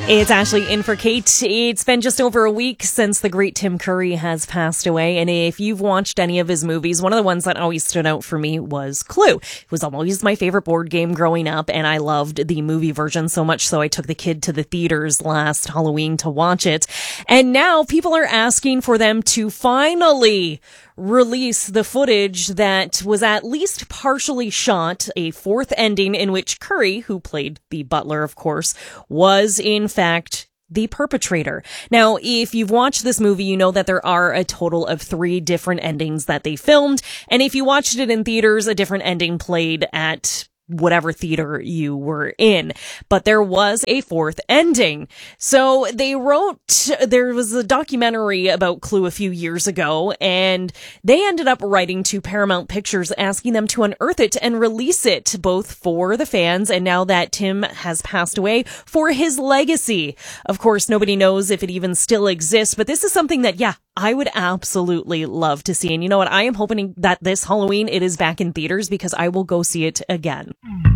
It's Ashley in for Kate. It's been just over a week since the great Tim Curry has passed away. And if you've watched any of his movies, one of the ones that always stood out for me was Clue. It was always my favorite board game growing up, and I loved the movie version so much so I took the kid to the theaters last Halloween to watch it. And now people are asking for them to finally release the footage that was at least partially shot, a fourth ending in which Curry, who played the butler, of course, was in fact the perpetrator. Now, if you've watched this movie, you know that there are a total of 3 different endings that they filmed. And if you watched it in theaters, a different ending played at whatever theater you were in. But there was a fourth ending. So there was a documentary about Clue a few years ago, and they ended up writing to Paramount Pictures asking them to unearth it and release it, both for the fans and now that Tim has passed away, for his legacy. Of course, nobody knows if it even still exists, but this is something that, I would absolutely love to see. And you know what? I am hoping that this Halloween it is back in theaters because I will go see it again.